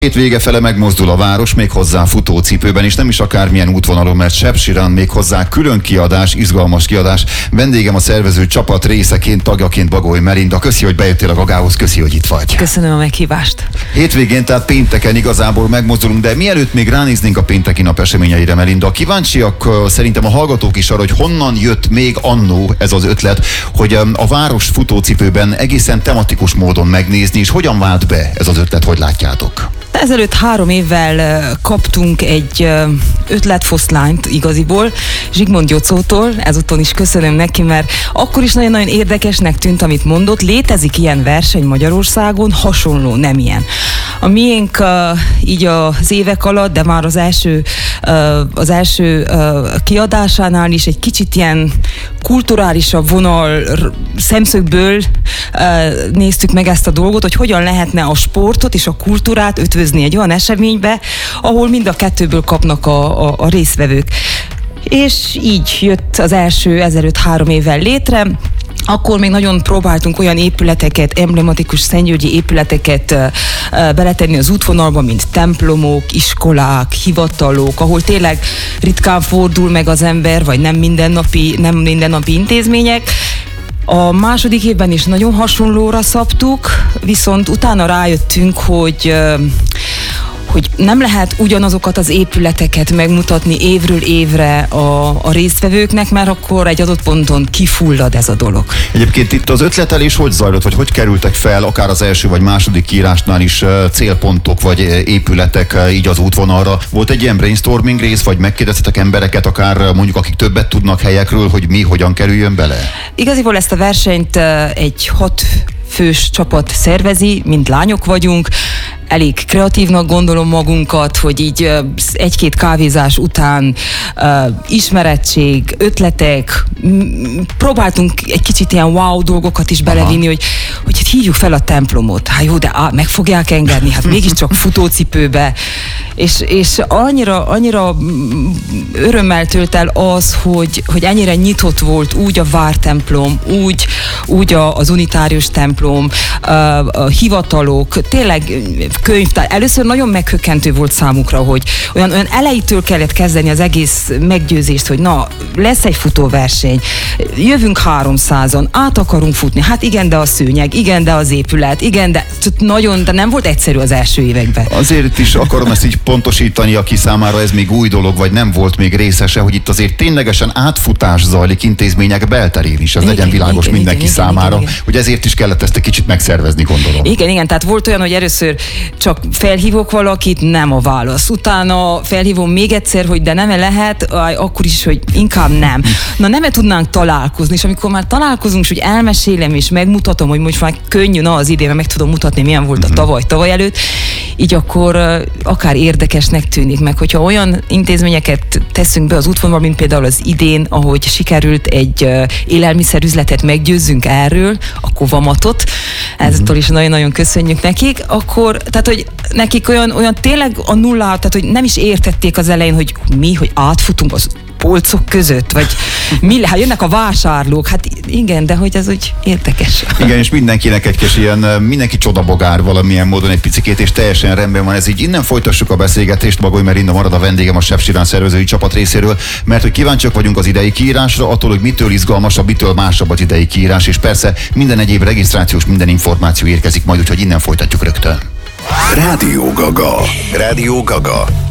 hét vége fele megmozdul a város, még hozzá futócipőben, és nem is akármilyen útvonalon, mert Sepsiran még hozzá külön kiadás, izgalmas kiadás. Vendégem a szervező csapat részeként, tagjaként Bagoly Melinda. Köszi, hogy bejöttél a Gagához, köszi, hogy itt vagy. Köszönöm a meghívást. Hétvégén, tehát pénteken igazából megmozdulunk, de mielőtt még ránéznénk a pénteki nap eseményeire, Melinda, kíváncsiak szerintem a hallgatók is arra, hogy honnan jött még annó ez az ötlet, hogy a város futócipőben egészen tematikus módon megnézni, és hogyan vált be ez az ötlet, hogy látjátok? Ezelőtt 3 évvel kaptunk egy ötletfoszlányt igaziból Zsigmond Jocótól, ezúton is köszönöm neki, mert akkor is nagyon-nagyon érdekesnek tűnt, amit mondott. Létezik ilyen verseny Magyarországon, hasonló, nem ilyen. A miénk így az évek alatt, de már az első kiadásánál is egy kicsit ilyen kulturálisabb vonal szemszögből néztük meg ezt a dolgot, hogy hogyan lehetne a sportot és a kultúrát ötvözni egy olyan eseménybe, ahol mind a kettőből kapnak a résztvevők. És így jött az első ezelőtt 3 évvel létre. Akkor még nagyon próbáltunk olyan épületeket, emblematikus szentgyörgyi épületeket beletenni az útvonalba, mint templomok, iskolák, hivatalok, ahol tényleg ritkán fordul meg az ember, vagy nem mindennapi intézmények. A második évben is nagyon hasonlóra szabtuk, viszont utána rájöttünk, hogy nem lehet ugyanazokat az épületeket megmutatni évről évre a résztvevőknek, mert akkor egy adott ponton kifullad ez a dolog. Egyébként itt az ötletelés hogy zajlott, vagy hogy kerültek fel akár az első vagy második kiírásnál is célpontok vagy épületek így az útvonalra? Volt egy ilyen brainstorming rész, vagy megkérdeztetek embereket, akár mondjuk akik többet tudnak helyekről, hogy mi hogyan kerüljön bele? Igaziból ezt a versenyt egy 6 fős csapat szervezi, mint lányok vagyunk. Elég kreatívnak gondolom magunkat, hogy így 1-2 kávézás után ismerettség, ötletek, próbáltunk egy kicsit ilyen wow dolgokat is belevinni, hogy hívjuk fel a templomot. Hát jó, de meg fogják engedni, hát mégiscsak futócipőbe. És annyira örömmel tölt el az, hogy ennyire nyitott volt úgy a vártemplom, úgy az unitárius templom, a hivatalok, tényleg könyvtár. Először nagyon meghökkentő volt számukra, hogy olyan elejétől kellett kezdeni az egész meggyőzést, hogy na, lesz egy futóverseny, jövünk 300-on, át akarunk futni, hát igen, de a szőnyeg, igen, de az épület, igen, de nem volt egyszerű az első években. Azért is akarom ezt így pontosítani, aki számára ez még új dolog, vagy nem volt még részese, hogy itt azért ténylegesen átfutás zajlik intézmények belterén is, ez legyen világos mindenki számára, hogy ezért is kellett ezt egy kicsit megszervezni, gondolom. Igen, tehát volt olyan, hogy először csak felhívok valakit, nem a válasz. Utána felhívom még egyszer, hogy de nem lehet, akkor is, hogy inkább nem. Na nem tudnánk találkozni, és amikor már találkozunk, és hogy elmesélem, és megmutatom, hogy most már könnyű, az idén meg tudom mutatni, milyen volt a tavaly előtt, így akkor akár érdekesnek tűnik meg, hogyha olyan intézményeket teszünk be az útvonalba, mint például az idén, ahogy sikerült egy élelmiszerüzletet meggyőzzünk erről, a Kovamatot, ezzel is nagyon-nagyon köszönjük nekik, akkor, tehát, hogy nekik olyan tényleg a nulla, tehát, hogy nem is értették az elején, hogy hogy átfutunk az polcok között, vagy hát jönnek a vásárlók, hát igen, de hogy ez úgy érdekes. Igen, és mindenkinek egy kis ilyen, mindenki csodabogár valamilyen módon egy picikét, és teljesen rendben van ez így. Innen folytassuk a beszélgetést, Bagoly Melinda marad a vendégem a Sepsiran szervezői csapat részéről, mert hogy kíváncsiak vagyunk az idei kiírásra, attól, hogy mitől izgalmasabb, mitől másabb az idei kiírás, és persze minden egyéb regisztrációs, minden információ érkezik majd, úgyhogy innen folytatjuk rögtön. Rádió Gaga.